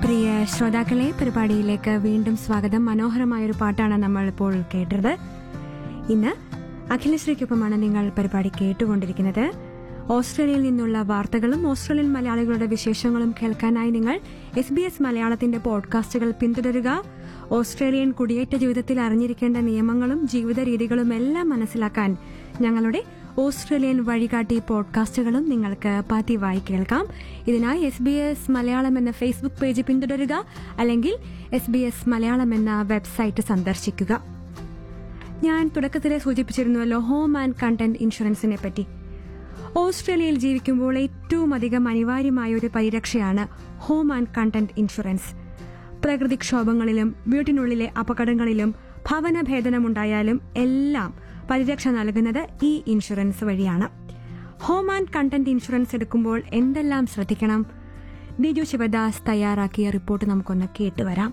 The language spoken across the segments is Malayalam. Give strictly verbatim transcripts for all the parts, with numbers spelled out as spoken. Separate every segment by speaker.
Speaker 1: പ്രിയ ശ്രോതാക്കളെ, പരിപാടിയിലേക്ക് വീണ്ടും സ്വാഗതം. മനോഹരമായൊരു പാട്ടാണ് നമ്മൾ ഇപ്പോൾ കേട്ടത്. ഇന്ന് അഖിലശ്രീക്കൊപ്പമാണ് നിങ്ങൾ പരിപാടി കേട്ടുകൊണ്ടിരിക്കുന്നത്. ഓസ്ട്രേലിയയിൽ നിന്നുള്ള വാർത്തകളും ഓസ്ട്രേലിയൻ മലയാളികളുടെ വിശേഷങ്ങളും കേൾക്കാനായി നിങ്ങൾ എസ് ബി എസ് മലയാളത്തിന്റെ പോഡ്കാസ്റ്റുകൾ പിന്തുടരുക. ഓസ്ട്രേലിയൻ കുടിയേറ്റ ജീവിതത്തിൽ അറിഞ്ഞിരിക്കേണ്ട നിയമങ്ങളും ജീവിത രീതികളും എല്ലാം മനസ്സിലാക്കാൻ ഞങ്ങളുടെ ഓസ്ട്രേലിയൻ വഴികാട്ടി പോഡ്കാസ്റ്റുകളും നിങ്ങൾക്ക് പതിവായി കേൾക്കാം. ഇതിനായി എസ് ബി എസ് മലയാളം എന്ന ഫേസ്ബുക്ക് പേജ് പിന്തുടരുക, അല്ലെങ്കിൽ എസ് ബി എസ് മലയാളം എന്ന വെബ്സൈറ്റ് സന്ദർശിക്കുക. ഞാൻ തുടക്കത്തിലെ സൂചിപ്പിച്ചിരുന്നുവല്ലോ ഹോം ആൻഡ് കണ്ടന്റ് ഇൻഷുറൻസിനെ പറ്റി. ഓസ്ട്രേലിയയിൽ ജീവിക്കുമ്പോൾ ഏറ്റവും അധികം അനിവാര്യമായ ഒരു പരിരക്ഷയാണ് ഹോം ആൻഡ് കണ്ടന്റ് ഇൻഷുറൻസ്. പ്രകൃതിക്ഷോഭങ്ങളിലും വീട്ടിനുള്ളിലെ അപകടങ്ങളിലും ഭവനഭേദനമുണ്ടായാലും എല്ലാം പരിരക്ഷ നൽകുന്നത് ഈ ഇൻഷുറൻസ് വഴിയാണ്. ഹോം ആൻഡ് കണ്ടന്റ് ഇൻഷുറൻസ് എടുക്കുമ്പോൾ എന്തെല്ലാം ശ്രദ്ധിക്കണം? ദിജു ശിവദാസ് തയ്യാറാക്കിയ റിപ്പോർട്ട് നമുക്കൊന്ന് കേട്ടുവരാം.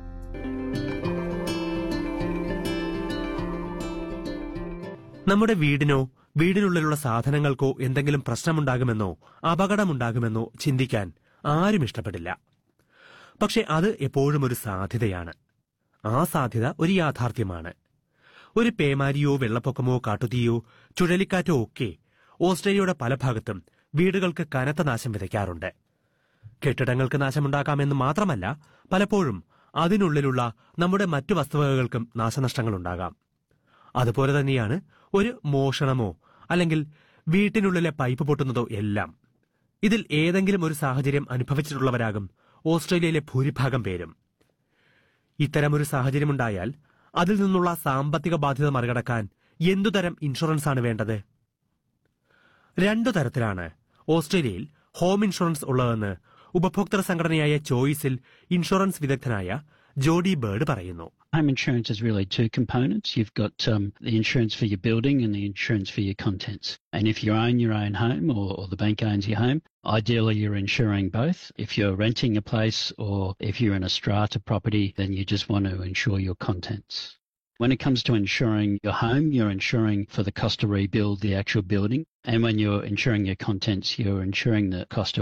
Speaker 2: നമ്മുടെ വീടിനോ വീടിനുള്ളിലുള്ള സാധനങ്ങൾക്കോ എന്തെങ്കിലും പ്രശ്നമുണ്ടാകുമെന്നോ അപകടമുണ്ടാകുമെന്നോ ചിന്തിക്കാൻ ആരും ഇഷ്ടപ്പെടില്ല. പക്ഷെ അത് എപ്പോഴും ഒരു സാധ്യതയാണ്. ആ സാധ്യത ഒരു യാഥാർത്ഥ്യമാണ്. ഒരു പേമാരിയോ വെള്ളപ്പൊക്കമോ കാട്ടുതീയോ ചുഴലിക്കാറ്റോ ഒക്കെ ഓസ്ട്രേലിയയുടെ പല ഭാഗത്തും വീടുകൾക്ക് കനത്ത നാശം വിതയ്ക്കാറുണ്ട്. കെട്ടിടങ്ങൾക്ക് നാശമുണ്ടാക്കാമെന്ന് മാത്രമല്ല, പലപ്പോഴും അതിനുള്ളിലുള്ള നമ്മുടെ മറ്റു വസ്തുവകകൾക്കും നാശനഷ്ടങ്ങളുണ്ടാകാം. അതുപോലെ തന്നെയാണ് ഒരു മോഷണമോ അല്ലെങ്കിൽ വീട്ടിനുള്ളിലെ പൈപ്പ് പൊട്ടുന്നതോ എല്ലാം. ഇതിൽ ഏതെങ്കിലും ഒരു സാഹചര്യം അനുഭവിച്ചിട്ടുള്ളവരാകും ഓസ്ട്രേലിയയിലെ ഭൂരിഭാഗം പേരും. ഇത്തരമൊരു സാഹചര്യമുണ്ടായാൽ അതിൽ നിന്നുള്ള സാമ്പത്തിക ബാധ്യത മറികടക്കാൻ എന്തുതരം ഇൻഷുറൻസാണ് വേണ്ടത്? രണ്ടു തരത്തിലാണ് ഓസ്ട്രേലിയയിൽ ഹോം ഇൻഷുറൻസ് ഉള്ളതെന്ന് ഉപഭോക്തൃ സംഘടനയായ ചോയ്സിൽ ഇൻഷുറൻസ് വിദഗ്ധനായ ജോഡി ബേർഡ് പറയുന്നു.
Speaker 3: Home insurance is really two components. You've got um, the insurance for your building and the insurance for your contents. And if you own your own home or, or the bank owns your home, ideally you're insuring both. If you're renting a place or if you're in a strata property, then you just want to insure your contents. When it comes to insuring your home, you're insuring for the cost to rebuild the actual building. And when you're insuring your contents, you're insuring the cost to